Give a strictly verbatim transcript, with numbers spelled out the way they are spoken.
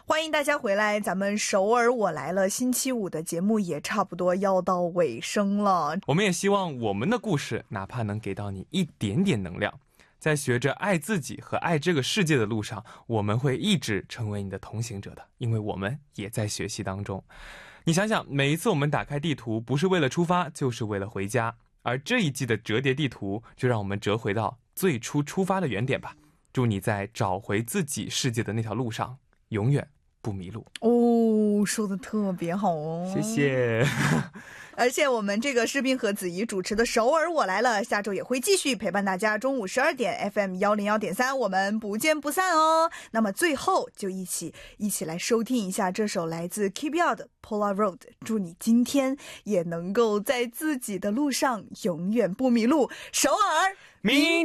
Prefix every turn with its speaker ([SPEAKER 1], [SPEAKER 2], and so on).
[SPEAKER 1] 欢迎大家回来，咱们首尔我来了星期五的节目也差不多要到尾声了。
[SPEAKER 2] 我们也希望我们的故事哪怕能给到你一点点能量，在学着爱自己和爱这个世界的路上，我们会一直成为你的同行者的，因为我们也在学习当中。你想想，每一次我们打开地图，不是为了出发，就是为了回家，而这一季的折叠地图就让我们折回到最初出发的原点吧。祝你在找回自己世界的那条路上永远不迷路。
[SPEAKER 1] 哦，说的特别好哦，
[SPEAKER 2] 谢谢。
[SPEAKER 1] 而且我们这个士兵和子怡主持的首尔我来了，下周也会继续陪伴大家，中午十二点 F M 一零一点三，我们不见不散哦。那么最后就一起一起来收听一下这首来自 K B R 的 Polar Road， 祝你今天也能够在自己的路上永远不迷路。首尔
[SPEAKER 2] 明